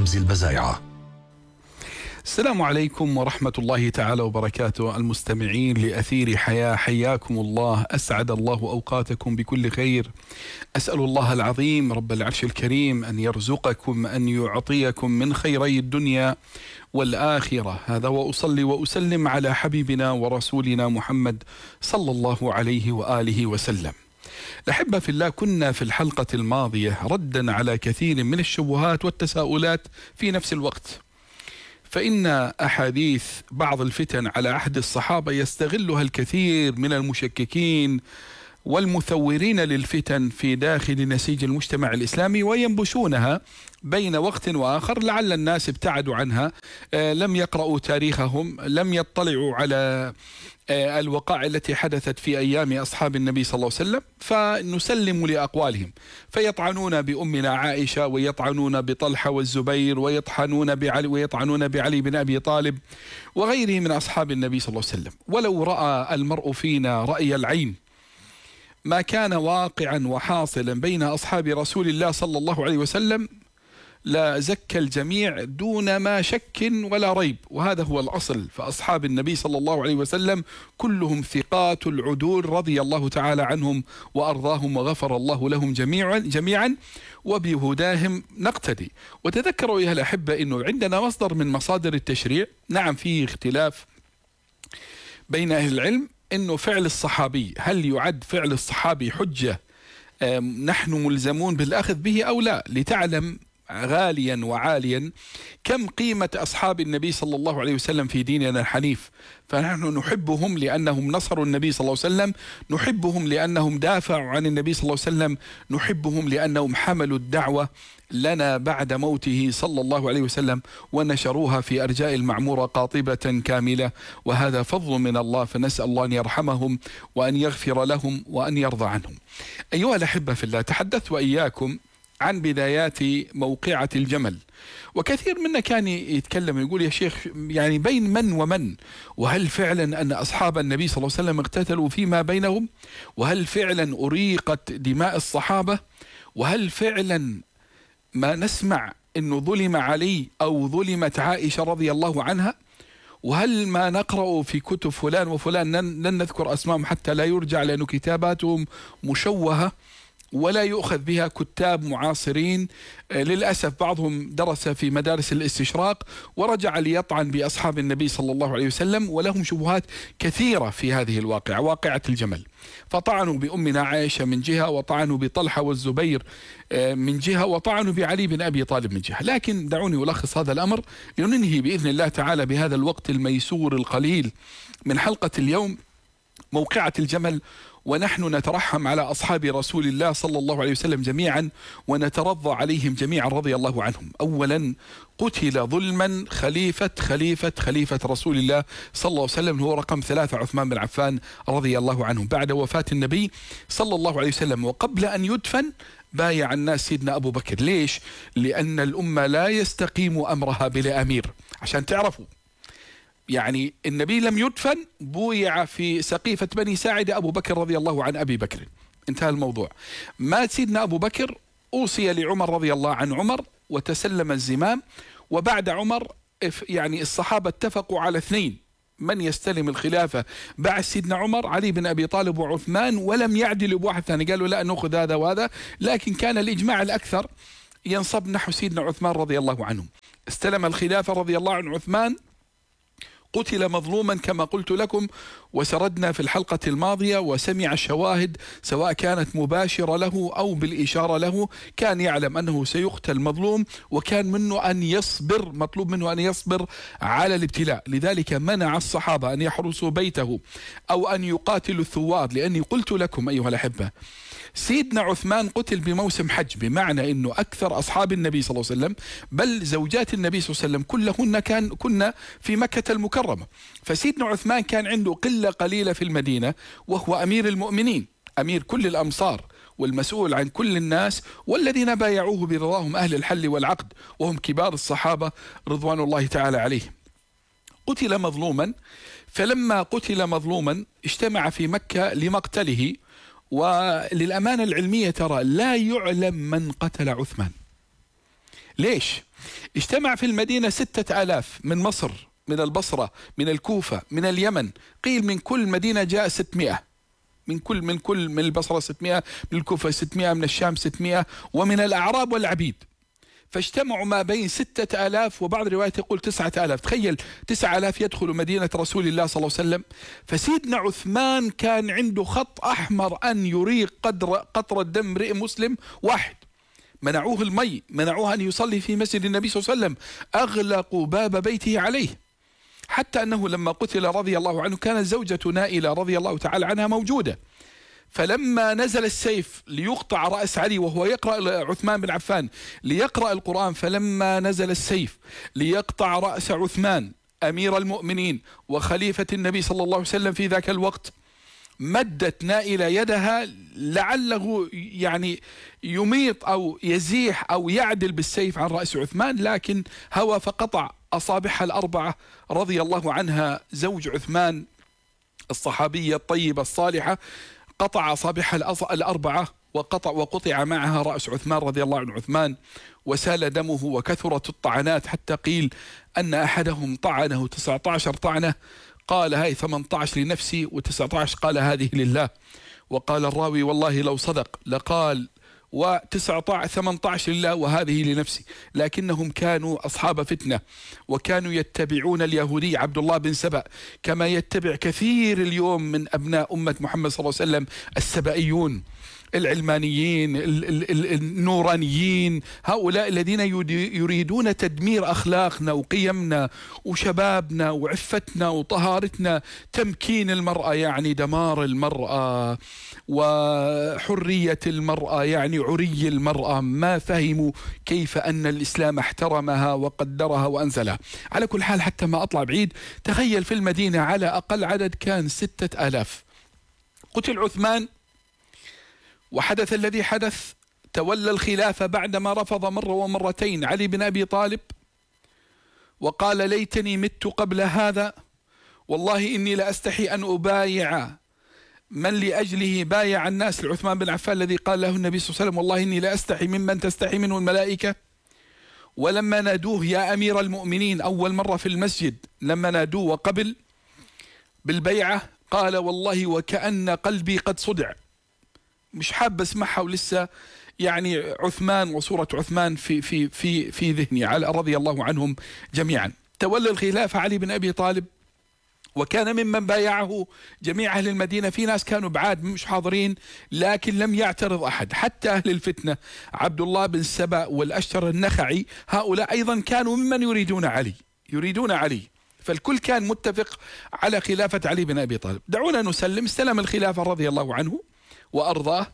رمزي البزايعة. السلام عليكم ورحمة الله تعالى وبركاته. المستمعين لأثير حياة، حياكم الله، أسعد الله أوقاتكم بكل خير. أسأل الله العظيم رب العرش الكريم أن يرزقكم، أن يعطيكم من خيري الدنيا والآخرة. هذا وأصلي وأسلم على حبيبنا ورسولنا محمد صلى الله عليه وآله وسلم. الأحبة في الله، كنا في الحلقة الماضية ردا على كثير من الشبهات والتساؤلات في نفس الوقت، فإن أحاديث بعض الفتن على عهد الصحابة يستغلها الكثير من المشككين والمثورين للفتن في داخل نسيج المجتمع الإسلامي، وينبشونها بين وقت وآخر لعل الناس ابتعدوا عنها، لم يقرأوا تاريخهم، لم يطلعوا على الوقائع التي حدثت في أيام أصحاب النبي صلى الله عليه وسلم، فنسلم لأقوالهم، فيطعنون بأمنا عائشة، ويطعنون بطلحة والزبير، ويطعنون بعلي بن أبي طالب وغيره من أصحاب النبي صلى الله عليه وسلم. ولو رأى المرء فينا رأي العين ما كان واقعا وحاصلا بين أصحاب رسول الله صلى الله عليه وسلم لا زكى الجميع دون ما شك ولا ريب، وهذا هو الأصل. فأصحاب النبي صلى الله عليه وسلم كلهم ثقات العدول رضي الله تعالى عنهم وأرضاهم، وغفر الله لهم جميعا وبهداهم نقتدي. وتذكروا أيها الأحبة أنه عندنا مصدر من مصادر التشريع، نعم فيه اختلاف بين أهل العلم، أنه فعل الصحابي هل يعد فعل الصحابي حجة نحن ملزمون بالأخذ به أو لا، لتعلم غاليا وعاليا كم قيمة أصحاب النبي صلى الله عليه وسلم في ديننا الحنيف. فنحن نحبهم لأنهم نصروا النبي صلى الله عليه وسلم، نحبهم لأنهم دافعوا عن النبي صلى الله عليه وسلم، نحبهم لأنهم حملوا الدعوة لنا بعد موته صلى الله عليه وسلم ونشروها في أرجاء المعمورة قاطبة كاملة، وهذا فضل من الله، فنسأل الله أن يرحمهم وأن يغفر لهم وأن يرضى عنهم. أيها الأحبة في الله، تحدثت وإياكم عن بدايات موقعة الجمل، وكثير منا كان يتكلم يقول يا شيخ يعني بين من ومن، وهل فعلا أن أصحاب النبي صلى الله عليه وسلم اقتتلوا فيما بينهم، وهل فعلا أريقت دماء الصحابة، وهل فعلا ما نسمع أنه ظلم علي أو ظلمت عائشة رضي الله عنها، وهل ما نقرأ في كتب فلان وفلان لن نذكر أسمائهم حتى لا يرجع لأن كتاباتهم مشوهة ولا يؤخذ بها كتاب معاصرين، للأسف بعضهم درس في مدارس الاستشراق ورجع ليطعن بأصحاب النبي صلى الله عليه وسلم، ولهم شبهات كثيرة في هذه الواقعة، واقعة الجمل. فطعنوا بأمنا عائشة من جهة، وطعنوا بطلحة والزبير من جهة، وطعنوا بعلي بن أبي طالب من جهة. لكن دعوني ألخص هذا الأمر لننهي بإذن الله تعالى بهذا الوقت الميسور القليل من حلقة اليوم موقعة الجمل، ونحن نترحم على أصحاب رسول الله صلى الله عليه وسلم جميعا، ونترضى عليهم جميعا رضي الله عنهم. أولا، قتل ظلما خليفة رسول الله صلى الله عليه وسلم، هو رقم 3 عثمان بن عفان رضي الله عنه، بعد وفاة النبي صلى الله عليه وسلم، وقبل أن يدفن بايع الناس سيدنا أبو بكر. ليش؟ لأن الأمة لا يستقيم أمرها بلا أمير. عشان تعرفوا، يعني النبي لم يدفن، بويع في سقيفة بني ساعدة أبو بكر رضي الله عن أبي بكر، انتهى الموضوع. مات سيدنا أبو بكر، أوصي لعمر رضي الله عن عمر وتسلم الزمام، وبعد عمر يعني الصحابة اتفقوا على 2 من يستلم الخلافة بعد سيدنا عمر، علي بن أبي طالب وعثمان، ولم يعدلوا بواحد ثاني، قالوا لا نأخذ هذا وهذا، لكن كان الإجماع الأكثر ينصب نحو سيدنا عثمان رضي الله عنه. استلم الخلافة رضي الله عن عثمان، قتل مظلوما كما قلت لكم وسردنا في الحلقة الماضية، وسمع الشواهد سواء كانت مباشرة له أو بالإشارة له، كان يعلم أنه سيقتل مظلوم، وكان مطلوب منه أن يصبر على الابتلاء. لذلك منع الصحابة أن يحرسوا بيته أو أن يقاتلوا الثوار، لأني قلت لكم أيها الأحبة سيدنا عثمان قتل بموسم حج، بمعنى أنه أكثر أصحاب النبي صلى الله عليه وسلم بل زوجات النبي صلى الله عليه وسلم كلهن كنا في مكة المكرمة، فسيدنا عثمان كان عنده قلة قليلة في المدينة، وهو أمير المؤمنين، أمير كل الأمصار والمسؤول عن كل الناس، والذين بايعوه برضاهم أهل الحل والعقد، وهم كبار الصحابة رضوان الله تعالى عليهم. قتل مظلوما، فلما قتل مظلوما اجتمع في مكة لمقتله، وللأمانة العلمية ترى لا يعلم من قتل عثمان، ليش؟ اجتمع في المدينة 6000 من مصر، من البصرة، من الكوفة، من اليمن، قيل من كل مدينة جاء 600، من البصرة 600، من الكوفة 600، من الشام 600، ومن الأعراب والعبيد. فاجتمعوا ما بين 6000 وبعض الروايات يقول 9000. تخيل 9000 يدخلوا مدينة رسول الله صلى الله عليه وسلم. فسيدنا عثمان كان عنده خط أحمر أن يريق قطر الدم امرئ مسلم واحد. منعوه المي، منعوه أن يصلي في مسجد النبي صلى الله عليه وسلم، أغلقوا باب بيته عليه، حتى أنه لما قتل رضي الله عنه كانت زوجة نائلة رضي الله تعالى عنها موجودة. فلما نزل السيف ليقطع رأس علي وهو يقرأ، عثمان بن عفان ليقرأ القرآن، فلما نزل السيف ليقطع رأس عثمان أمير المؤمنين وخليفة النبي صلى الله عليه وسلم في ذاك الوقت، مدت نائلة يدها لعله يعني يميط أو يزيح أو يعدل بالسيف عن رأس عثمان، لكن هوى فقطع أصابعها الأربعة رضي الله عنها، زوج عثمان الصحابية الطيبة الصالحة، قطع أصابعها الأربعة وقطع معها رأس عثمان رضي الله عنه عثمان، وسال دمه وكثرت الطعنات، حتى قيل أن أحدهم طعنه 19 طعنة، قال هاي 18 لنفسي و19 قال هذه لله. وقال الراوي والله لو صدق لقال و18 لله وهذه لنفسي. لكنهم كانوا أصحاب فتنة، وكانوا يتبعون اليهودي عبد الله بن سبأ كما يتبع كثير اليوم من أبناء أمة محمد صلى الله عليه وسلم السبائيون، العلمانيين، النورانيين، هؤلاء الذين يريدون تدمير أخلاقنا وقيمنا وشبابنا وعفتنا وطهارتنا، تمكين المرأة يعني دمار المرأة، وحرية المرأة يعني عري المرأة. ما فهموا كيف أن الإسلام احترمها وقدرها وأنزلها. على كل حال، حتى ما أطلع بعيد، تخيل في المدينة على أقل عدد كان 6000. قتل عثمان وحدث الذي حدث، تولى الخلافة بعدما رفض مرة ومرتين علي بن أبي طالب، وقال ليتني مت قبل هذا، والله إني لأستحي أن أبايع من لأجله بايع الناس لعثمان بن عفان الذي قال له النبي صلى الله عليه وسلم والله إني لأستحي ممن تستحي منه الملائكة. ولما نادوه يا أمير المؤمنين أول مرة في المسجد، لما نادوه وقبل بالبيعة، قال والله وكأن قلبي قد صدع، مش حاب اسمعها ولسه يعني عثمان وصورة عثمان في ذهني رضي الله عنهم جميعا. تولى الخلافة علي بن أبي طالب، وكان ممن بايعه جميع أهل المدينة. في ناس كانوا بعاد مش حاضرين، لكن لم يعترض أحد، حتى أهل الفتنة عبد الله بن سبأ والأشتر النخعي، هؤلاء أيضا كانوا ممن يريدون علي. فالكل كان متفق على خلافة علي بن أبي طالب. دعونا نسلم، استلم الخلافة رضي الله عنه وأرضاه،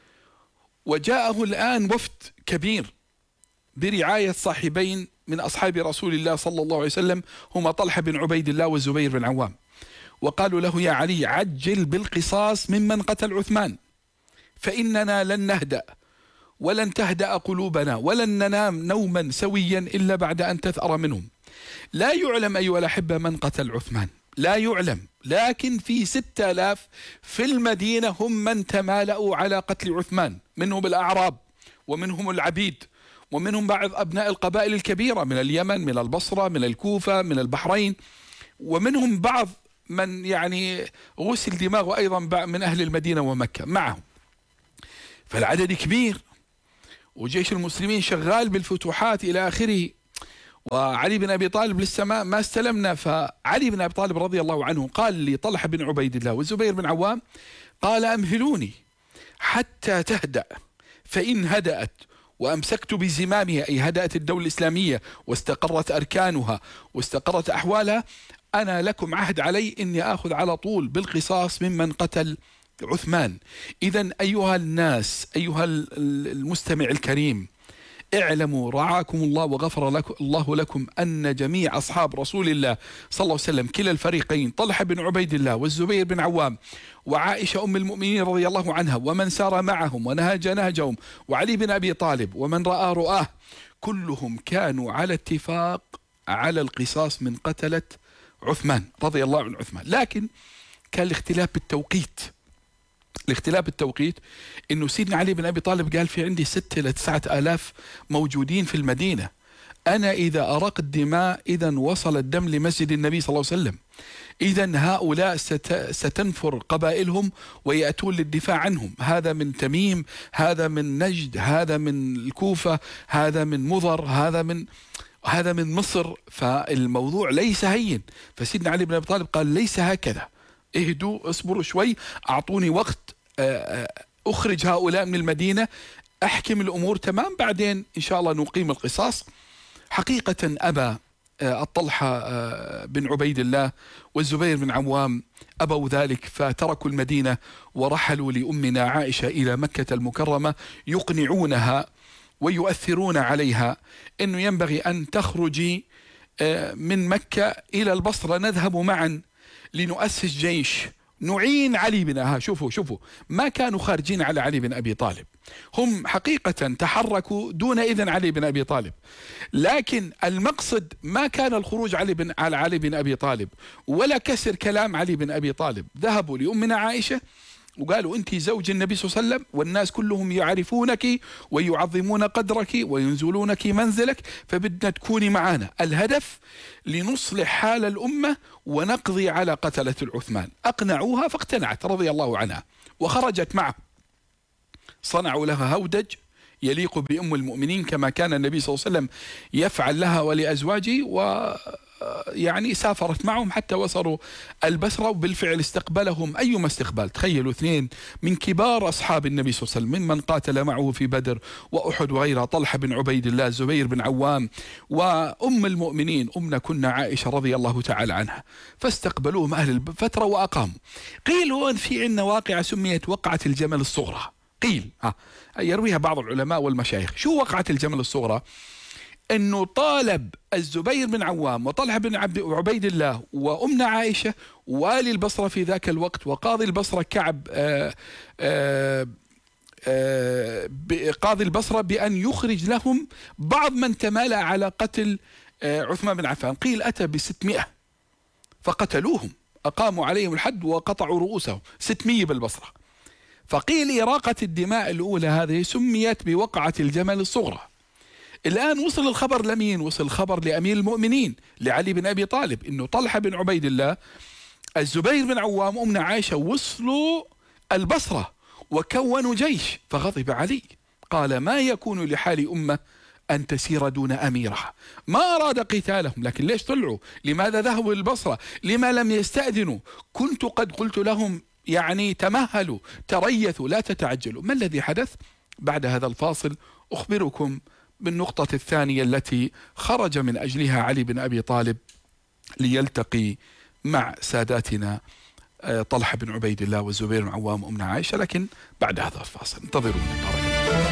وجاءه الآن وفد كبير برعاية صاحبين من أصحاب رسول الله صلى الله عليه وسلم، هما طلحة بن عبيد الله والزبير بن عوام. وقالوا له يا علي عجل بالقصاص ممن قتل عثمان، فإننا لن نهدأ ولن تهدأ قلوبنا ولن ننام نوما سويا إلا بعد أن تثأر منهم. لا يعلم أيها الأحبة من قتل عثمان، لا يعلم، لكن في 6000 في المدينة هم من تمالأوا على قتل عثمان، منهم الأعراب ومنهم العبيد ومنهم بعض أبناء القبائل الكبيرة من اليمن، من البصرة، من الكوفة، من البحرين، ومنهم بعض من يعني غسل دماغه أيضا من أهل المدينة ومكة معهم. فالعدد كبير، وجيش المسلمين شغال بالفتوحات إلى آخره. وعلي بن أبي طالب لسه ما استلمنا. فعلي بن أبي طالب رضي الله عنه قال لطلحة بن عبيد الله والزبير بن عوام، قال أمهلوني حتى تهدأ، فإن هدأت وأمسكت بزمامها، أي هدأت الدولة الإسلامية واستقرت أركانها واستقرت أحوالها، أنا لكم عهد علي إني آخذ على طول بالقصاص ممن قتل عثمان. إذن أيها الناس، أيها المستمع الكريم، اعلموا رعاكم الله وغفر الله لكم أن جميع أصحاب رسول الله صلى الله عليه وسلم كلا الفريقين، طلحة بن عبيد الله والزبير بن عوام وعائشة أم المؤمنين رضي الله عنها ومن سار معهم ونهج نهجهم وعلي بن أبي طالب ومن رأى رؤاه، كلهم كانوا على اتفاق على القصاص من قتلة عثمان رضي الله عن عثمان. لكن كان الاختلاف بالتوقيت. لاختلاف التوقيت، انه سيدنا علي بن ابي طالب قال في عندي 6 إلى 9 آلاف موجودين في المدينة، انا اذا ارقت دماء اذا وصل الدم لمسجد النبي صلى الله عليه وسلم، اذا هؤلاء ستنفر قبائلهم ويأتون للدفاع عنهم، هذا من تميم، هذا من نجد، هذا من الكوفة، هذا من مضر، هذا من مصر، فالموضوع ليس هين. فسيدنا علي بن ابي طالب قال ليس هكذا، اهدوا اصبروا شوي، اعطوني وقت اخرج هؤلاء من المدينة، احكم الامور تمام، بعدين ان شاء الله نقيم القصاص. حقيقة ابى الطلحة بن عبيد الله والزبير بن عوام أبوا ذلك، فتركوا المدينة ورحلوا لأمنا عائشة إلى مكة المكرمة يقنعونها ويؤثرون عليها أنه ينبغي أن تخرجي من مكة إلى البصرة، نذهب معا لنؤسس جيش نعين علي بن شوفوا ما كانوا خارجين على علي بن أبي طالب، هم حقيقة تحركوا دون إذن علي بن أبي طالب، لكن المقصد ما كان الخروج على علي بن أبي طالب ولا كسر كلام علي بن أبي طالب. ذهبوا لأمنا عائشة وقالوا أنت زوج النبي صلى الله عليه وسلم، والناس كلهم يعرفونك ويعظمون قدرك وينزلونك منزلك، فبدنا تكوني معنا، الهدف لنصلح حال الأمة ونقضي على قتلة العثمان. أقنعوها فاقتنعت رضي الله عنها وخرجت معه، صنعوا لها هودج يليق بأم المؤمنين كما كان النبي صلى الله عليه وسلم يفعل لها ولأزواجه، ويعني سافرت معهم حتى وصلوا البصرة، وبالفعل استقبلهم أيما استقبال. تخيلوا 2 من كبار أصحاب النبي صلى الله عليه وسلم ممن قاتل معه في بدر وأحد وغيرها، طلحة بن عبيد الله، الزبير بن عوام، وأم المؤمنين أمنا كنا عائشة رضي الله تعالى عنها، فاستقبلوهم أهل الفترة وأقاموا. قيل هون في عندنا واقعة سميت وقعة الجمل الصغرى، قيل يرويها بعض العلماء والمشايخ. شو وقعة الجمل الصغرى؟ انه طالب الزبير بن عوام وطلحة بن عبيد الله وامنا عائشة والي البصرة في ذاك الوقت وقاضي البصرة كعب قاضي البصرة بأن يخرج لهم بعض من تمالأ على قتل عثمان بن عفان. قيل أتى ب600 فقتلوهم، أقاموا عليهم الحد وقطعوا رؤوسهم، 600 بالبصرة. فقيل إراقة الدماء الأولى هذه سميت بوقعة الجمل الصغرى. الآن وصل الخبر لمين؟ وصل الخبر لأمير المؤمنين لعلي بن أبي طالب إنه طلحة بن عبيد الله، الزبير بن عوام، أمنا عائشة وصلوا البصرة وكونوا جيش. فغضب علي، قال ما يكون لحال أمة أن تسير دون أميرها. ما أراد قتالهم، لكن ليش طلعوا؟ لماذا ذهبوا للبصرة؟ لما لم يستأذنوا؟ كنت قد قلت لهم يعني تمهلوا تريثوا لا تتعجلوا. ما الذي حدث؟ بعد هذا الفاصل أخبركم بالنقطة الثانية التي خرج من أجلها علي بن أبي طالب ليلتقي مع ساداتنا طلحة بن عبيد الله والزبير بن عوام وأمنا عائشة، لكن بعد هذا الفاصل انتظروني.